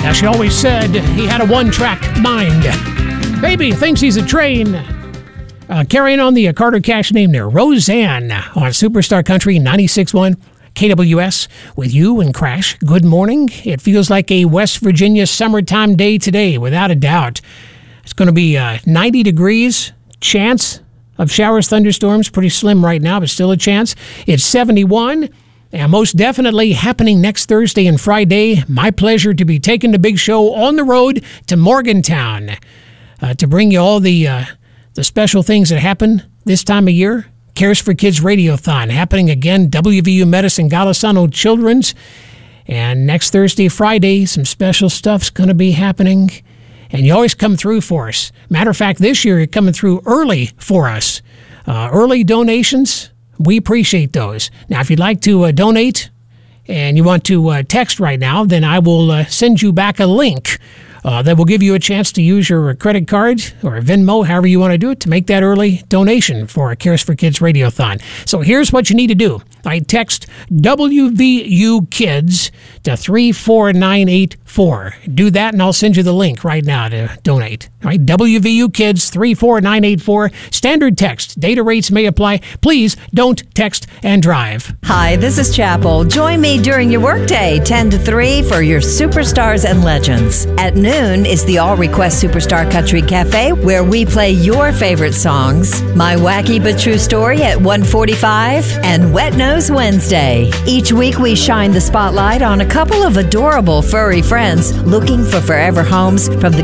As she always said, he had a one-track mind. Baby thinks he's a train. Carrying on the Carter Cash name there, Roseanne on Superstar Country 96.1 KWS with you and Crash. Good morning. It feels like a West Virginia summertime day today, without a doubt. It's going to be 90 degrees, chance of showers, thunderstorms, pretty slim right now, but still a chance. It's 71. And most definitely happening next Thursday and Friday. My pleasure to be taking the big show on the road to Morgantown to bring you all the special things that happen this time of year. Cares for Kids Radiothon happening again. WVU Medicine Golisano Children's. And next Thursday, Friday, some special stuff's going to be happening. And you always come through for us. Matter of fact, this year you're coming through early for us. Early donations. We appreciate those. Now, if you'd like to donate and you want to text right now, then I will send you back a link that will give you a chance to use your credit card or Venmo, however you want to do it, to make that early donation for Cares for Kids Radiothon. So here's what you need to do. Text WVU Kids to 34984. Do that, and I'll send you the link right now to donate. All right, WVU Kids 34984. Standard text. Data rates may apply. Please don't text and drive. Hi, this is Chapel. Join me during your workday, 10 to 3, for your Superstars and Legends. At noon is the All Request Superstar Country Cafe, where we play your favorite songs. My Wacky But True Story at 1:45, and Wet Nose Wednesday. Each week we shine the spotlight on a couple of adorable furry friends looking for forever homes from the